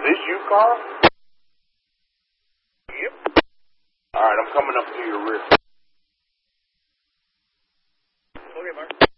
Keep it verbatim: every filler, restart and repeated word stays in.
this you, Carl? Yep. All right, I'm coming up to your rear. Okay, Mark.